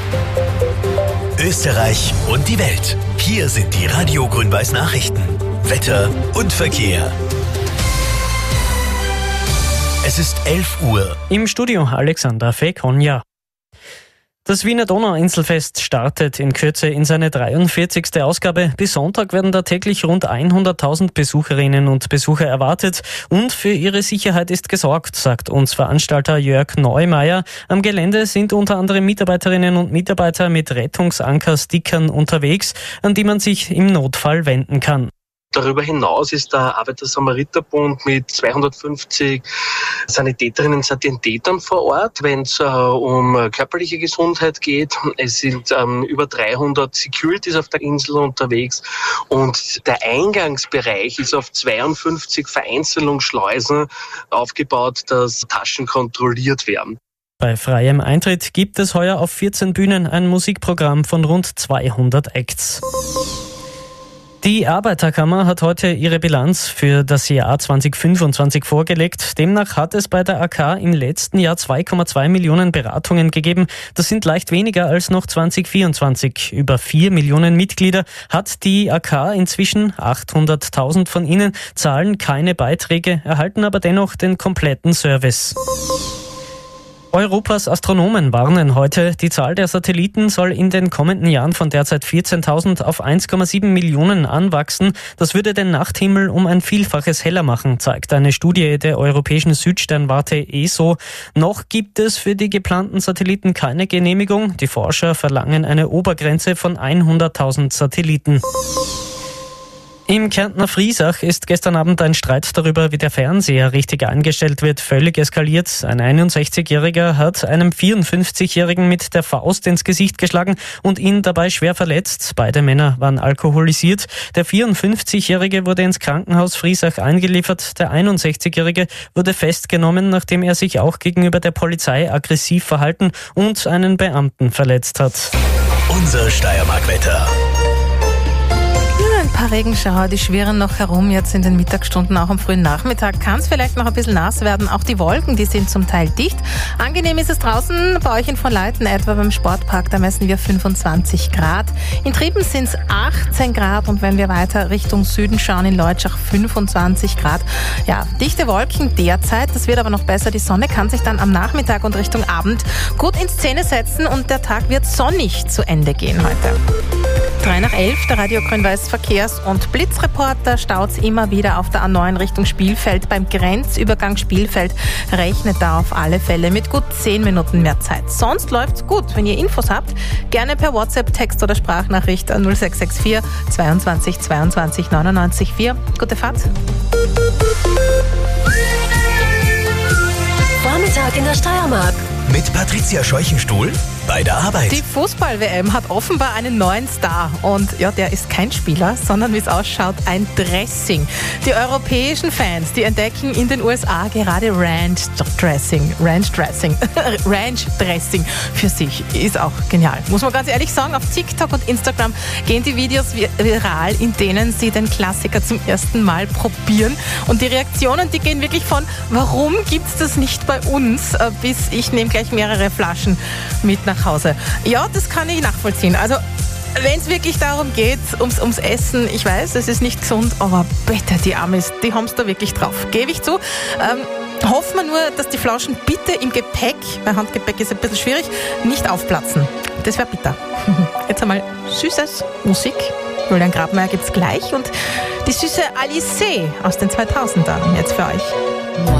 Österreich und die Welt. Hier sind die Radio Grün-Weiß Nachrichten. Wetter und Verkehr. Es ist 11 Uhr. Im Studio Alexander Fekonja. Das Wiener Donauinselfest startet in Kürze in seine 43. Ausgabe. Bis Sonntag werden da täglich rund 100.000 Besucherinnen und Besucher erwartet. Und für ihre Sicherheit ist gesorgt, sagt uns Veranstalter Jörg Neumeier. Am Gelände sind unter anderem Mitarbeiterinnen und Mitarbeiter mit Rettungsanker-Stickern unterwegs, an die man sich im Notfall wenden kann. Darüber hinaus ist der Arbeiter-Samariter-Bund mit 250 Sanitäterinnen und Sanitätern vor Ort, wenn es um körperliche Gesundheit geht. Es sind über 300 Securities auf der Insel unterwegs und der Eingangsbereich ist auf 52 Vereinzelungsschleusen aufgebaut, dass Taschen kontrolliert werden. Bei freiem Eintritt gibt es heuer auf 14 Bühnen ein Musikprogramm von rund 200 Acts. Die Arbeiterkammer hat heute ihre Bilanz für das Jahr 2025 vorgelegt. Demnach hat es bei der AK im letzten Jahr 2,2 Millionen Beratungen gegeben. Das sind leicht weniger als noch 2024. Über 4 Millionen Mitglieder hat die AK inzwischen. 800.000 von ihnen zahlen keine Beiträge, erhalten aber dennoch den kompletten Service. Europas Astronomen warnen heute, die Zahl der Satelliten soll in den kommenden Jahren von derzeit 14.000 auf 1,7 Millionen anwachsen. Das würde den Nachthimmel um ein Vielfaches heller machen, zeigt eine Studie der Europäischen Südsternwarte ESO. Noch gibt es für die geplanten Satelliten keine Genehmigung. Die Forscher verlangen eine Obergrenze von 100.000 Satelliten. Im Kärntner Friesach ist gestern Abend ein Streit darüber, wie der Fernseher richtig eingestellt wird, völlig eskaliert. Ein 61-Jähriger hat einem 54-Jährigen mit der Faust ins Gesicht geschlagen und ihn dabei schwer verletzt. Beide Männer waren alkoholisiert. Der 54-Jährige wurde ins Krankenhaus Friesach eingeliefert. Der 61-Jährige wurde festgenommen, nachdem er sich auch gegenüber der Polizei aggressiv verhalten und einen Beamten verletzt hat. Unser Steiermark-Wetter. Ein paar Regenschauer, die schwirren noch herum jetzt in den Mittagsstunden, auch am frühen Nachmittag. Kann es vielleicht noch ein bisschen nass werden. Auch die Wolken, die sind zum Teil dicht. Angenehm ist es draußen, bei euch in Vorleiten etwa beim Sportpark, da messen wir 25 Grad. In Trieben sind es 18 Grad und wenn wir weiter Richtung Süden schauen, in Leutschach 25 Grad. Ja, dichte Wolken derzeit, das wird aber noch besser. Die Sonne kann sich dann am Nachmittag und Richtung Abend gut in Szene setzen und der Tag wird sonnig zu Ende gehen heute. 3 nach 11, der Radio Grün-Weiß Verkehrs- und Blitzreporter. Staut's immer wieder auf der A9 Richtung Spielfeld. Beim Grenzübergang Spielfeld rechnet da auf alle Fälle mit gut 10 Minuten mehr Zeit. Sonst läuft's gut. Wenn ihr Infos habt, gerne per WhatsApp, Text oder Sprachnachricht an 0664 22 22 99 4. Gute Fahrt. Vormittag in der Steiermark. Mit Patricia Scheuchenstuhl bei der Arbeit. Die Fußball-WM hat offenbar einen neuen Star und ja, der ist kein Spieler, sondern wie es ausschaut, ein Dressing. Die europäischen Fans, die entdecken in den USA gerade Ranch Dressing für sich. Ist auch genial. Muss man ganz ehrlich sagen, auf TikTok und Instagram gehen die Videos viral, in denen sie den Klassiker zum ersten Mal probieren. Und die Reaktionen, die gehen wirklich von, warum gibt's das nicht bei uns, bis ich nehme gleich mehrere Flaschen mit nach Hause. Ja, das kann ich nachvollziehen. Also, wenn es wirklich darum geht, ums Essen, ich weiß, es ist nicht gesund, aber bitte, die Amis, die haben es da wirklich drauf. Gebe ich zu. Hoffen wir nur, dass die Flaschen bitte im Gepäck, weil Handgepäck ist ein bisschen schwierig, nicht aufplatzen. Das wäre bitter. Jetzt einmal süßes Musik. Julian Grabmeier gibt's gleich und die süße Alice aus den 2000ern jetzt für euch.